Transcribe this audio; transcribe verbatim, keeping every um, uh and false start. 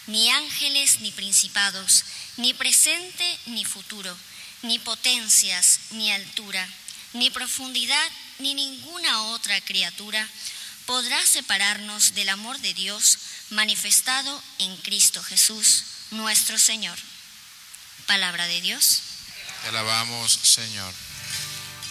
ni ángeles ni principados, ni presente ni futuro, ni potencias ni altura, ni profundidad ni ninguna otra criatura podrá separarnos del amor de Dios manifestado en Cristo Jesús, nuestro Señor. Palabra de Dios. Te alabamos, Señor.